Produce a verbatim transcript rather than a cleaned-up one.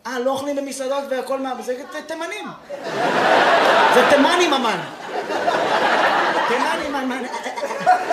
אה, לא אוכלים במסעדות והכל מה... זה תימנים. זה תימנים, אמן. תימנים, אמן.